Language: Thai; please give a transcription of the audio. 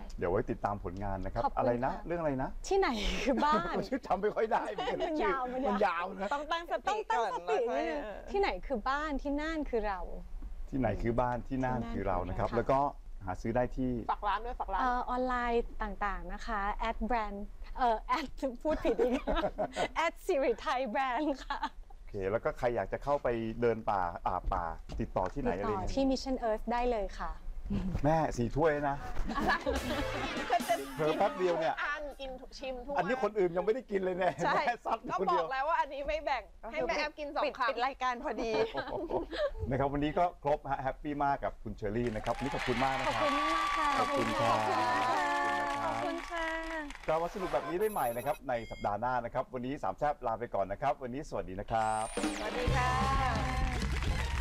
เดี๋ยวไว้ติดตามผลงานนะครับขอบคุณอะไรนะค่ะเรื่องอะไรนะที่ไหนคือบ้านชื่อจำไม่ค่อยได้เหมือนกันมันยาวมันยาวนะต้องตั้งสต้ติองตั้งก่อนสติแล้วค่อยที่ไหนคือบ้านที่น่านคือเราที่ไหนคือบ้านที่น่านคือเรานะครับค่ะแล้วก็หาซื้อได้ที่ฝากร้านด้วยฝากร้านออนไลน์ต่างๆนะคะแอดแบรนด์แอดพูดผิดอีก แอดสิริไทยแบรนด์ค่ะโอเค แล้วก็ใครอยากจะเข้าไปเดินป่าป่าติดต่อที่ไหนติดอะไรต่อเนี่ยที่ Mission Earth ได้เลยค่ะแม่4 ถ้วยนะเผลอแป๊บเดียวเนี่ยอ่านกินชิมทุกอันนี้คนอื่นยังไม่ได้กินเลยเนี่ยใช่แม่ซัดก็คนบเดีอยวกแล้วว่าอันนี้ไม่แบ่งให้แม่แอฟกิน2 ครั้งปิดรายการพอดีนะครับวันนี้ก็ครบฮะแฮปปี้มากกับคุณเชอรี่นะครับวันนี้ขอบคุณมากนะขอบครัคุบณมากค่ะขอบคุณครับขอบคุณค่ะกลับมาสนุกแบบนี้ได้ใหม่นะครับในสัปดาห์หน้านะครับวันนี้สามแซ่บลาไปก่อนนะครับวันนี้สวัสดีนะครับสวัสดีค่ะ